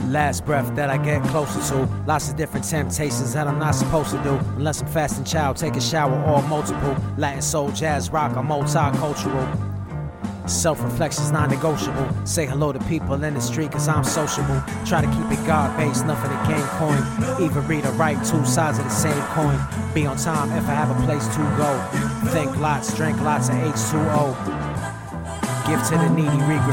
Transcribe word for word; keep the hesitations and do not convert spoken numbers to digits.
Last breath that I get closer to. Lots of different temptations that I'm not supposed to do. Unless I'm fasting child, take a shower or multiple. Latin soul, jazz, rock, I'm multicultural. Self-reflection's non-negotiable. Say hello to people in the street cause I'm sociable. Try to keep it God-based, nothing to gain coin. Even read or write, two sides of the same coin. Be on time if I have a place to go. Think lots, drink lots of H two O. Give to the needy, read